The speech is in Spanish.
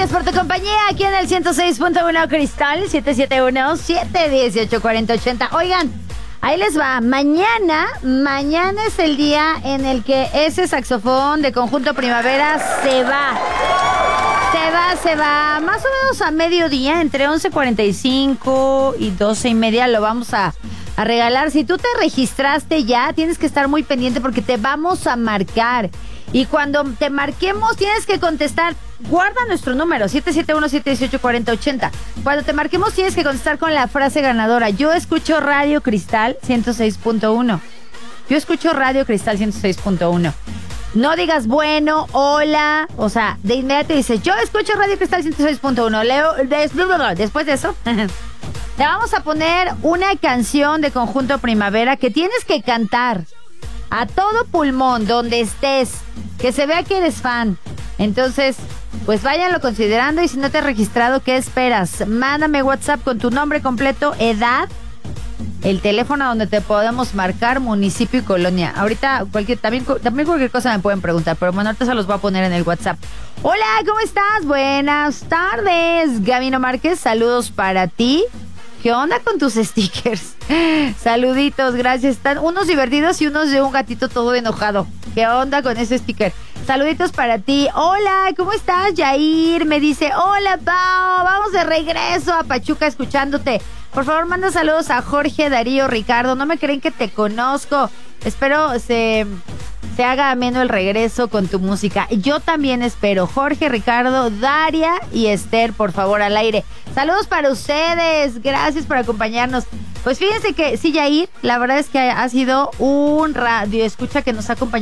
Gracias por tu compañía aquí en el 106.1 Cristal, 771-718-4080. Oigan, ahí les va. Mañana es el día en el que ese saxofón de Conjunto Primavera se va. Se va más o menos a mediodía, entre 11:45 y 12:30 lo vamos a regalar. Si tú te registraste ya, tienes que estar muy pendiente porque te vamos a marcar. Y cuando te marquemos, tienes que contestar. Guarda nuestro número, 771-718-4080. Cuando te marquemos, tienes que contestar con la frase ganadora. Yo escucho Radio Cristal 106.1. Yo escucho Radio Cristal 106.1. No digas bueno, hola. O sea, de inmediato dices, yo escucho Radio Cristal 106.1. Leo, después de eso, te vamos a poner una canción de Conjunto Primavera que tienes que cantar a todo pulmón, donde estés, que se vea que eres fan. Entonces, pues váyanlo considerando y si no te has registrado, ¿qué esperas? Mándame WhatsApp con tu nombre completo, edad, el teléfono donde te podemos marcar, municipio y colonia. Ahorita también cualquier cosa me pueden preguntar, pero bueno, ahorita se los voy a poner en el WhatsApp. Hola, ¿cómo estás? Buenas tardes. Gabino Márquez, saludos para ti. ¿Qué onda con tus stickers? Saluditos, gracias. Están unos divertidos y unos de un gatito todo enojado. ¿Qué onda con ese sticker? Saluditos para ti. Hola, ¿cómo estás, Yair? Me dice, hola, Pao. Vamos de regreso a Pachuca escuchándote. Por favor, manda saludos a Jorge, Darío, Ricardo. No me creen que te conozco. Espero se haga ameno el regreso con tu música. Yo también espero. Jorge, Ricardo, Daria y Esther, por favor, al aire. Saludos para ustedes. Gracias por acompañarnos. Pues fíjense que sí, Yair, la verdad es que ha sido un radio escucha que nos ha acompañado